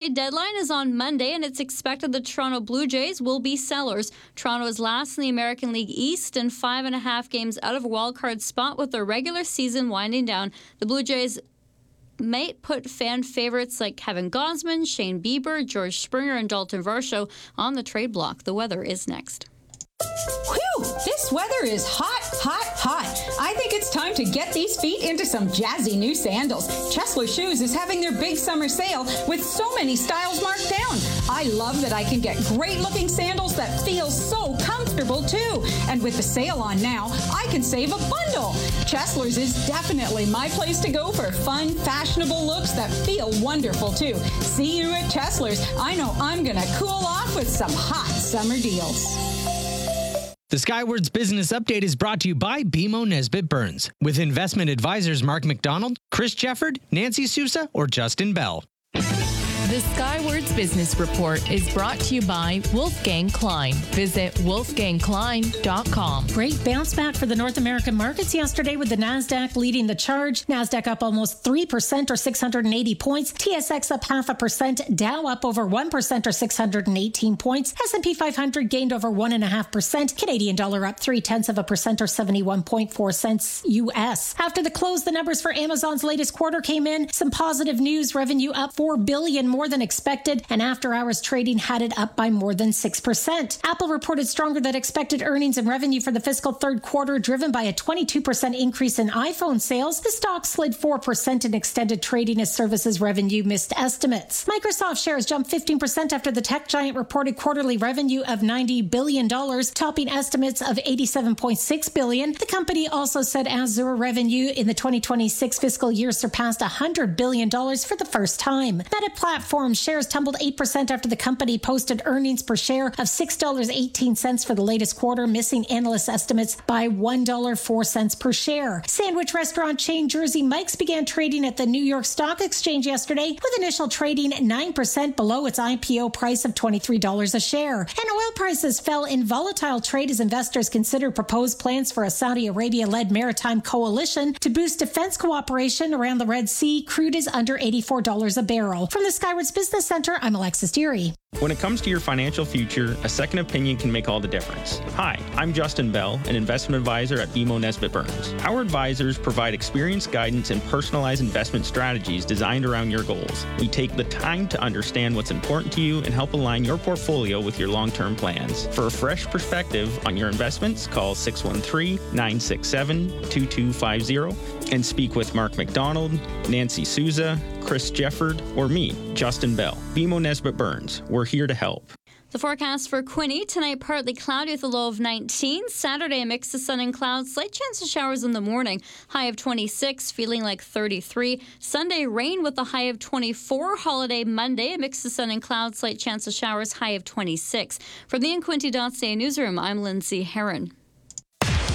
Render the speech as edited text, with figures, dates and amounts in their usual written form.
trade deadline is on Monday, and it's expected the Toronto Blue Jays will be sellers. Toronto is last in the American League East and 5.5 games out of a wildcard spot with their regular season winding down. The Blue Jays might put fan favorites like Kevin Gausman, Shane Bieber, George Springer, and Dalton Varsho on the trade block. The weather is next. Whew! This weather is hot, hot, hot. I think it's time to get these feet into some jazzy new sandals. Chesler Shoes is having their big summer sale with so many styles marked down. I love that I can get great-looking sandals that feel so comfortable, too. And with the sale on now, I can save a bundle. Chesler's is definitely my place to go for fun, fashionable looks that feel wonderful, too. See you at Chesler's. I know I'm going to cool off with some hot summer deals. The Skywards Business Update is brought to you by BMO Nesbitt Burns, with investment advisors Mark McDonald, Chris Jefford, Nancy Sousa, or Justin Bell. The Skywards Business Report is brought to you by Wolfgang Klein. Visit wolfgangklein.com. Great bounce back for the North American markets yesterday, with the NASDAQ leading the charge. NASDAQ up almost 3% or 680 points. TSX up 0.5%. Dow up over 1% or 618 points. S&P 500 gained over 1.5%. Canadian dollar up 0.3% or 71.4 cents US. After the close, the numbers for Amazon's latest quarter came in. Some positive news. Revenue up $4 billion more than expected, and after-hours trading had it up by more than 6%. Apple reported stronger than expected earnings and revenue for the fiscal third quarter, driven by a 22% increase in iPhone sales. The stock slid 4% in extended trading as services revenue missed estimates. Microsoft shares jumped 15% after the tech giant reported quarterly revenue of $90 billion, topping estimates of $87.6 billion. The company also said Azure revenue in the 2026 fiscal year surpassed $100 billion for the first time. Meta Platforms shares tumbled 8% after the company posted earnings per share of $6.18 for the latest quarter, missing analyst estimates by $1.04 per share. Sandwich restaurant chain Jersey Mike's began trading at the New York Stock Exchange yesterday, with initial trading 9% below its IPO price of $23 a share. And oil prices fell in volatile trade as investors consider proposed plans for a Saudi Arabia-led maritime coalition to boost defense cooperation around the Red Sea. Crude is under $84 a barrel. From the Skywards Business Center, I'm Alexis Deary. When it comes to your financial future, a second opinion can make all the difference. Hi, I'm Justin Bell, an investment advisor at BMO Nesbitt Burns. Our advisors provide experienced guidance and personalized investment strategies designed around your goals. We take the time to understand what's important to you and help align your portfolio with your long-term plans. For a fresh perspective on your investments, call 613-967-2250 and speak with Mark McDonald, Nancy Sousa, Chris Jefford, or me, Justin Bell. BMO Nesbitt Burns. We're here to help. The forecast for Quinte tonight: partly cloudy with a low of 19. Saturday, a mix of sun and clouds, slight chance of showers in the morning. High of 26, feeling like 33. Sunday, rain with a high of 24. Holiday Monday, a mix of sun and clouds, slight chance of showers, high of 26. From the InQuinte.ca newsroom, I'm Lindsay Herron.